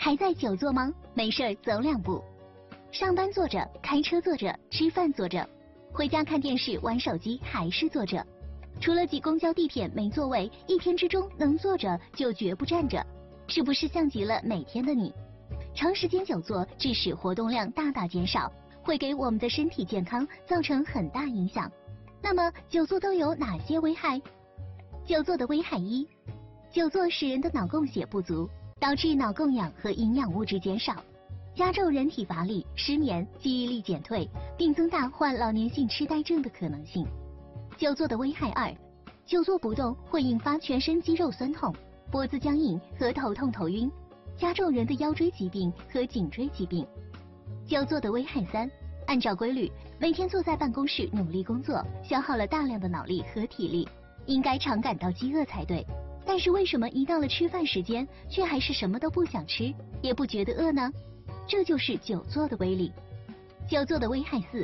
还在久坐吗？没事儿走2步。上班坐着，开车坐着，吃饭坐着，回家看电视玩手机还是坐着。除了挤公交地铁没座位，一天之中能坐着就绝不站着，是不是像极了每天的你？长时间久坐致使活动量大大减少，会给我们的身体健康造成很大影响。那么久坐都有哪些危害？久坐的危害1，久坐使人的脑供血不足，导致脑供氧和营养物质减少，加重人体乏力、失眠、记忆力减退，并增大患老年性痴呆症的可能性。久坐的危害2，久坐不动会引发全身肌肉酸痛、脖子僵硬和头痛头晕，加重人的腰椎疾病和颈椎疾病。久坐的危害3，按照规律每天坐在办公室努力工作，消耗了大量的脑力和体力，应该常感到饥饿才对。但是为什么一到了吃饭时间，却还是什么都不想吃，也不觉得饿呢？这就是久坐的威力。久坐的危害4，